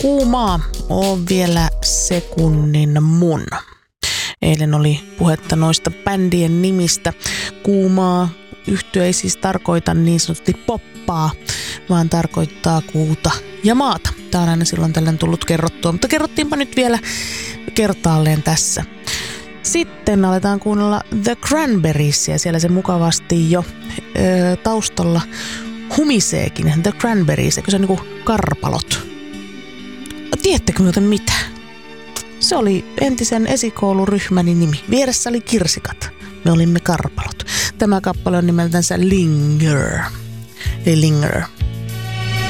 Kuumaa on vielä sekunnin mun. Eilen oli puhetta noista bändien nimistä. Kuumaa yhtye ei siis tarkoita niin sanotusti poppaa, vaan tarkoittaa kuuta ja maata. Tää on aina silloin tällöin tullut kerrottua, mutta kerrottiinpa nyt vielä kertaalleen tässä. Sitten aletaan kuunnella The Cranberriesia. Siellä se mukavasti jo taustalla humiseekin. The Cranberries, eikö se on niinku karpalot? Tiedättekö muuten mitä? Se oli entisen esikouluryhmäni nimi. Vieressä oli kirsikat. Me olimme karpalot. Tämä kappale on nimeltänsä Linger. Eli Linger.